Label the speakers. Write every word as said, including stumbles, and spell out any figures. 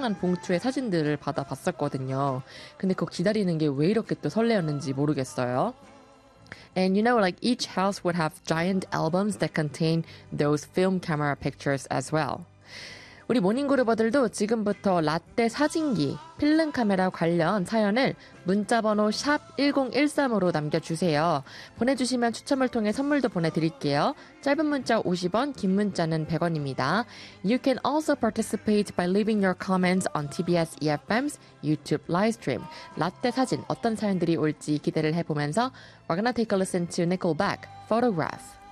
Speaker 1: 포장한 봉투의 사진들을 받아봤었거든요. 근데 그거 기다리는 게 왜 이렇게 또 설레었는지 모르겠어요. And you know, like each house would have giant albums that contain those film camera pictures as well. 우리 모닝그루버들도 지금부터 라떼 사진기, 필름 카메라 관련 사연을 문자번호 샵 일공일삼으로 남겨주세요. 보내주시면 추첨을 통해 선물도 보내드릴게요. 짧은 문자 오십 원, 긴 문자는 백 원입니다. You can also participate by leaving your comments on 티비에스 이에프엠's YouTube livestream. 라떼 사진 어떤 사연들이 올지 기대를 해보면서 We're gonna take a listen to Nickelback, Photograph.